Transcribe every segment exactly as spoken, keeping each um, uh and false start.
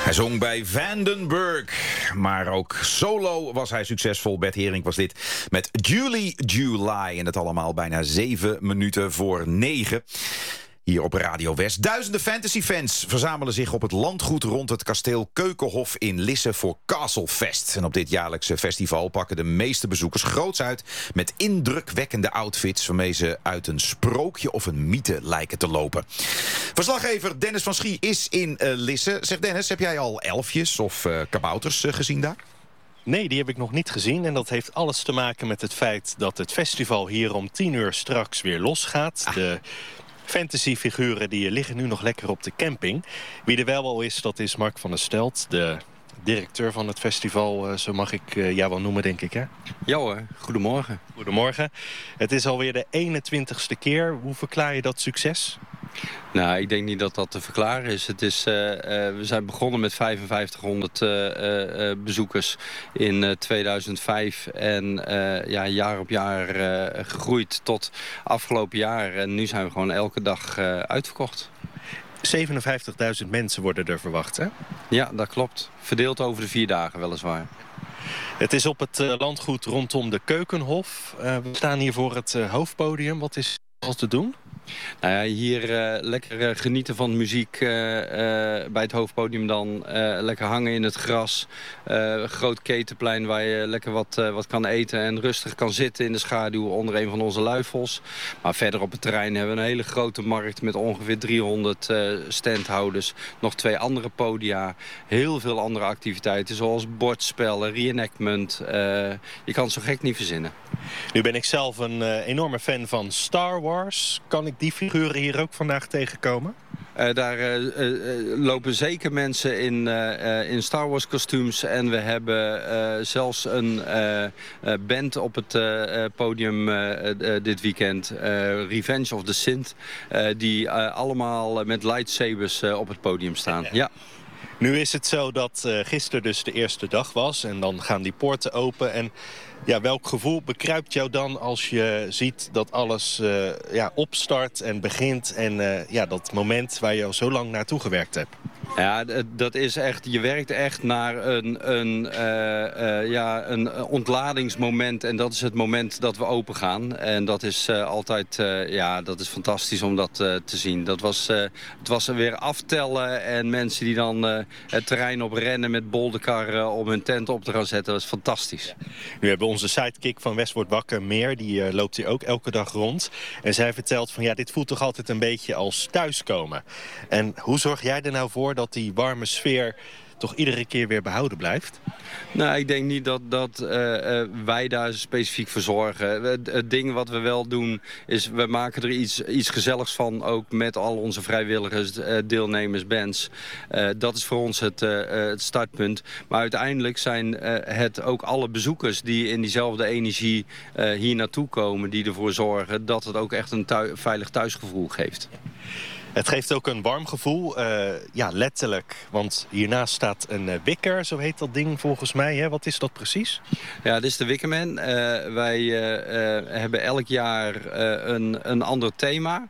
Hij zong bij Vandenberg, maar ook solo was hij succesvol. Bert Haring was dit met Julie July. En dat allemaal bijna zeven minuten voor negen. Hier op Radio West. Duizenden fantasyfans verzamelen zich op het landgoed rond het kasteel Keukenhof in Lisse voor Castlefest. En op dit jaarlijkse festival pakken de meeste bezoekers groots uit met indrukwekkende outfits waarmee ze uit een sprookje of een mythe lijken te lopen. Verslaggever Dennis van Schie is in uh, Lisse. Zeg Dennis, heb jij al elfjes of uh, kabouters uh, gezien daar? Nee, die heb ik nog niet gezien. En dat heeft alles te maken met het feit dat het festival hier om tien uur straks weer losgaat. Ah. De fantasyfiguren die liggen nu nog lekker op de camping. Wie er wel al is, dat is Mark van der Stelt, de directeur van het festival. Zo mag ik uh, jou wel noemen, denk ik, hè? Ja hoor, goedemorgen. Goedemorgen. Het is alweer de eenentwintigste keer. Hoe verklaar je dat succes? Nou, ik denk niet dat dat te verklaren is. Het is uh, uh, we zijn begonnen met vijfenvijftighonderd uh, uh, bezoekers in uh, tweeduizend vijf. En uh, ja, jaar op jaar uh, gegroeid tot afgelopen jaar. En nu zijn we gewoon elke dag uh, uitverkocht. zevenenvijftigduizend mensen worden er verwacht, hè? Ja, dat klopt. Verdeeld over de vier dagen weliswaar. Het is op het uh, landgoed rondom de Keukenhof. Uh, we staan hier voor het uh, hoofdpodium. Wat is er te doen? Nou ja, hier uh, lekker uh, genieten van muziek uh, uh, bij het hoofdpodium dan. Uh, lekker hangen in het gras. Uh, groot ketenplein waar je lekker wat, uh, wat kan eten en rustig kan zitten in de schaduw onder een van onze luifels. Maar verder op het terrein hebben we een hele grote markt met ongeveer driehonderd uh, standhouders. Nog twee andere podia. Heel veel andere activiteiten zoals bordspellen, reenactment. Uh, je kan het zo gek niet verzinnen. Nu ben ik zelf een uh, enorme fan van Star Wars. Kan ik die figuren hier ook vandaag tegenkomen? Uh, daar uh, uh, lopen zeker mensen in, uh, uh, in Star Wars kostuums. En we hebben uh, zelfs een uh, uh, band op het uh, podium uh, uh, dit weekend. Uh, Revenge of the Sith. Uh, die uh, allemaal met lightsabers uh, op het podium staan. Ja. Ja. Nu is het zo dat uh, gisteren dus de eerste dag was. En dan gaan die poorten open. En ja, welk gevoel bekruipt jou dan als je ziet dat alles uh, ja, opstart en begint. En uh, ja, dat moment waar je al zo lang naartoe gewerkt hebt? Ja, dat is echt, je werkt echt naar een, een, uh, uh, ja, een ontladingsmoment. En dat is het moment dat we open gaan. En dat is uh, altijd, uh, ja, dat is fantastisch om dat uh, te zien. Dat was, uh, het was weer aftellen en mensen die dan uh, het terrein op rennen met bolderkarren om hun tent op te gaan zetten. Dat is fantastisch. Ja. Nu hebben we onze sidekick van West wordt wakker, Meer, die uh, loopt hier ook elke dag rond. En zij vertelt van ja, dit voelt toch altijd een beetje als thuiskomen. En hoe zorg jij er nou voor dat die warme sfeer toch iedere keer weer behouden blijft? Nou, ik denk niet dat, dat uh, uh, wij daar specifiek voor zorgen. Het, het ding wat we wel doen is, we maken er iets, iets gezelligs van. Ook met al onze vrijwilligers, uh, deelnemers, bands. Uh, dat is voor ons het, uh, het startpunt. Maar uiteindelijk zijn uh, het ook alle bezoekers die in diezelfde energie uh, hier naartoe komen, die ervoor zorgen dat het ook echt een thu- veilig thuisgevoel geeft. Het geeft ook een warm gevoel, uh, ja, letterlijk. Want hiernaast staat een uh, wikker, zo heet dat ding volgens mij. Hè? Wat is dat precies? Ja, dit is de Wickerman. Uh, wij uh, uh, hebben elk jaar uh, een, een ander thema.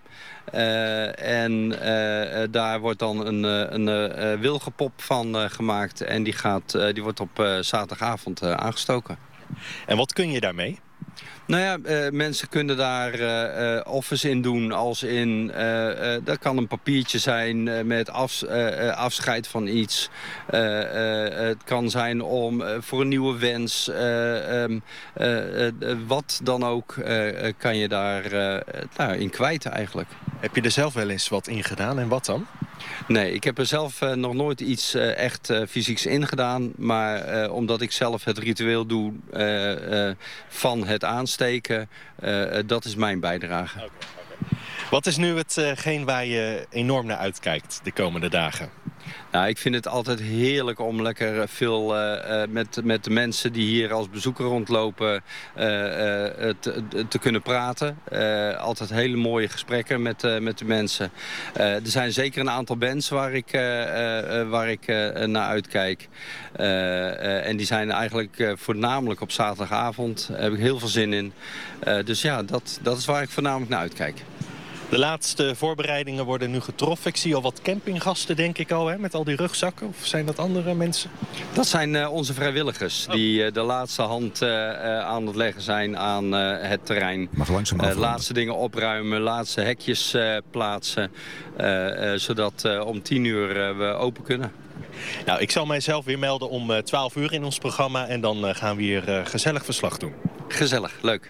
Uh, en uh, daar wordt dan een, een, een uh, wilgenpop van uh, gemaakt. En die, gaat, uh, die wordt op uh, zaterdagavond uh, aangestoken. En wat kun je daarmee? Nou ja, uh, mensen kunnen daar uh, uh, offers in doen als in, uh, uh, dat kan een papiertje zijn uh, met af, uh, afscheid van iets. Uh, uh, het kan zijn om uh, voor een nieuwe wens, uh, um, uh, uh, wat dan ook uh, kan je daar uh, nou, in kwijt eigenlijk. Heb je er zelf wel eens wat in gedaan en wat dan? Nee, ik heb er zelf uh, nog nooit iets uh, echt uh, fysieks in gedaan. Maar uh, omdat ik zelf het ritueel doe uh, uh, van het aansteken, uh, dat is mijn bijdrage. Okay, okay. Wat is nu hetgeen uh, waar je enorm naar uitkijkt de komende dagen? Nou, ik vind het altijd heerlijk om lekker veel uh, met, met de mensen die hier als bezoeker rondlopen uh, uh, te, te kunnen praten. Uh, altijd hele mooie gesprekken met, uh, met de mensen. Uh, er zijn zeker een aantal bands waar ik, uh, uh, waar ik uh, naar uitkijk. Uh, uh, en die zijn eigenlijk uh, voornamelijk op zaterdagavond. Daar heb ik heel veel zin in. Uh, dus ja, dat, dat is waar ik voornamelijk naar uitkijk. De laatste voorbereidingen worden nu getroffen. Ik zie al wat campinggasten, denk ik al, hè, met al die rugzakken. Of zijn dat andere mensen? Dat zijn uh, onze vrijwilligers oh. die uh, de laatste hand uh, uh, aan het leggen zijn aan uh, het terrein. Mag langzaam uh, laatste dingen opruimen, laatste hekjes uh, plaatsen. Uh, uh, zodat uh, om tien uur uh, we open kunnen. Nou, ik zal mijzelf weer melden om uh, twaalf uur in ons programma. En dan uh, gaan we hier uh, gezellig verslag doen. Gezellig, leuk.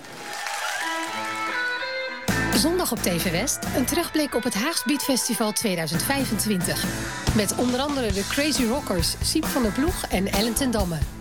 Zondag op T V West, een terugblik op het Haags Beat Festival tweeduizend vijfentwintig. Met onder andere de Crazy Rockers, Siep van der Ploeg en Ellen ten Damme.